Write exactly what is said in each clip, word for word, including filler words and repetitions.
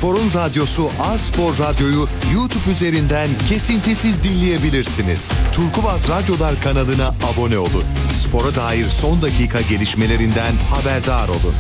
Spor'un radyosu A-Spor Radyo'yu YouTube üzerinden kesintisiz dinleyebilirsiniz. Turkuaz Radyolar kanalına abone olun. Spora dair son dakika gelişmelerinden haberdar olun.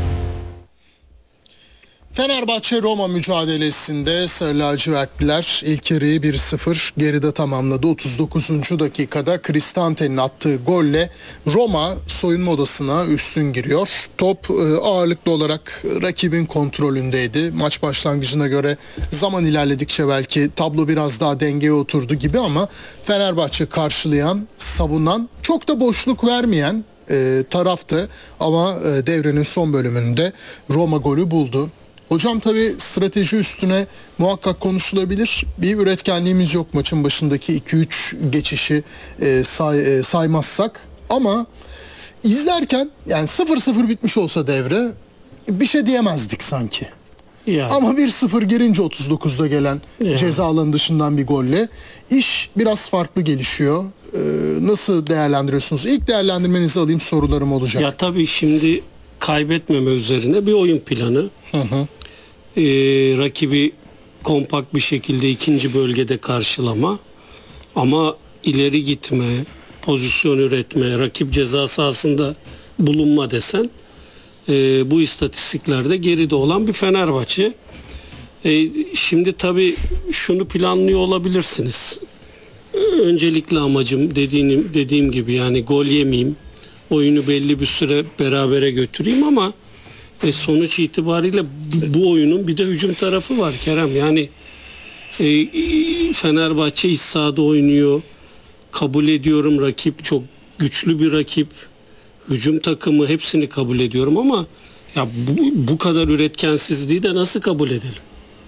Fenerbahçe Roma mücadelesinde Sarı Lacivertliler ilk yarıyı bir sıfır geride tamamladı. otuz dokuzuncu dakikada Kristante'nin attığı golle Roma soyunma odasına üstün giriyor. Top ağırlıklı olarak rakibin kontrolündeydi. Maç başlangıcına göre zaman ilerledikçe belki tablo biraz daha dengeye oturdu gibi ama Fenerbahçe karşılayan, savunan, çok da boşluk vermeyen e, taraftı. Ama e, devrenin son bölümünde Roma golü buldu. Hocam tabii strateji üstüne muhakkak konuşulabilir. Bir üretkenliğimiz yok maçın başındaki iki üç geçişi e, say, e, saymazsak. Ama izlerken yani sıfır sıfır bitmiş olsa devre bir şey diyemezdik sanki. Yani. Ama bir sıfır girince otuz dokuzda gelen yani. Ceza alanı dışından bir golle iş biraz farklı gelişiyor. Ee, nasıl değerlendiriyorsunuz? İlk değerlendirmenizi alayım, sorularım olacak. Ya tabii şimdi kaybetmeme üzerine bir oyun planı. Hı hı. Ee, rakibi kompakt bir şekilde ikinci bölgede karşılama ama ileri gitme, pozisyon üretme, rakip ceza sahasında bulunma desen e, bu istatistiklerde geride olan bir Fenerbahçe. E, şimdi tabii şunu planlıyor olabilirsiniz. Öncelikli amacım dediğim, dediğim gibi yani gol yemeyeyim, oyunu belli bir süre berabere götüreyim ama E sonuç itibariyle bu oyunun bir de hücum tarafı var Kerem. Yani e, Fenerbahçe iç sahada oynuyor. Kabul ediyorum, rakip çok güçlü bir rakip. Hücum takımı, hepsini kabul ediyorum ama ya bu, bu kadar üretkensizliği de nasıl kabul edelim?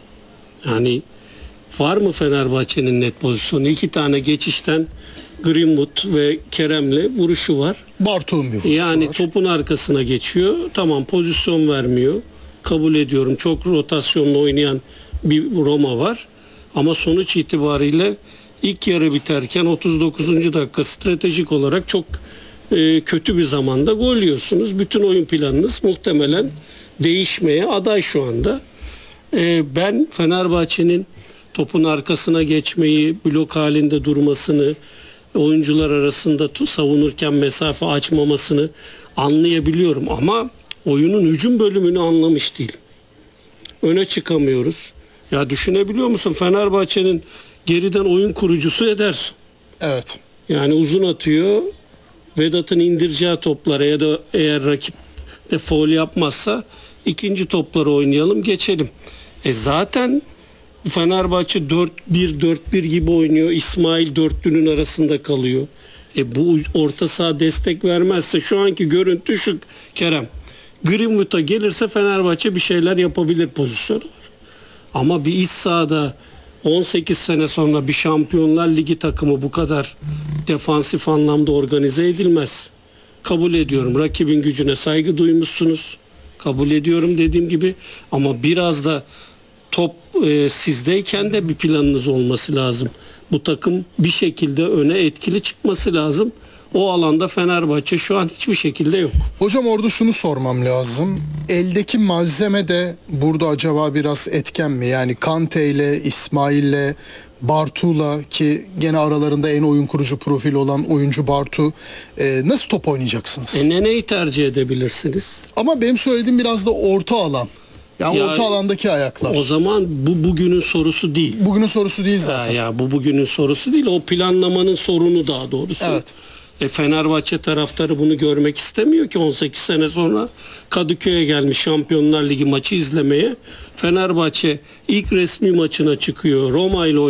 Yani var mı Fenerbahçe'nin net pozisyonu? İki tane geçişten Greenwood ve Kerem'le vuruşu var. Bartu'nun bir vuruşu yani var. Topun arkasına geçiyor. Tamam, pozisyon vermiyor. Kabul ediyorum. Çok rotasyonla oynayan bir Roma var. Ama sonuç itibariyle ilk yarı biterken otuz dokuzuncu dakika stratejik olarak çok e, kötü bir zamanda gol yiyorsunuz. Bütün oyun planınız muhtemelen değişmeye aday şu anda. E, ben Fenerbahçe'nin topun arkasına geçmeyi, blok halinde durmasını, oyuncular arasında savunurken mesafe açmamasını anlayabiliyorum ama oyunun hücum bölümünü anlamış değil. Öne çıkamıyoruz. Ya düşünebiliyor musun? Fenerbahçe'nin geriden oyun kurucusu Ederson. Evet. Yani uzun atıyor. Vedat'ın indireceği toplara ya da eğer rakip de faul yapmazsa ikinci topları oynayalım, geçelim. E zaten Fenerbahçe dört bir dört bir gibi oynuyor. İsmail dörtlünün arasında kalıyor. E bu orta saha destek vermezse şu anki görüntü şu Kerem. Greenwood'a gelirse Fenerbahçe bir şeyler yapabilir pozisyonu var. Ama bir iç sahada on sekiz sene sonra bir Şampiyonlar Ligi takımı bu kadar defansif anlamda organize edilmez. Kabul ediyorum. Rakibin gücüne saygı duymuşsunuz. Kabul ediyorum dediğim gibi ama biraz da top e, sizdeyken de bir planınız olması lazım. Bu takım bir şekilde öne etkili çıkması lazım. O alanda Fenerbahçe şu an hiçbir şekilde yok. Hocam orada şunu sormam lazım. Eldeki malzeme de burada acaba biraz etken mi? Yani Kante ile, İsmail ile, Bartu'la ki gene aralarında en oyun kurucu profil olan oyuncu Bartu. Ee, nasıl top oynayacaksınız? E, Nene'yi tercih edebilirsiniz. Ama benim söylediğim biraz da orta alan. Yani ya, orta alandaki ayaklar. O zaman bu bugünün sorusu değil. Bugünün sorusu değil zaten. Ya, ya bu bugünün sorusu değil. O planlamanın sorunu daha doğrusu. Evet. E, Fenerbahçe taraftarı bunu görmek istemiyor ki on sekiz sene sonra Kadıköy'e gelmiş Şampiyonlar Ligi maçı izlemeye. Fenerbahçe ilk resmi maçına çıkıyor. Roma ile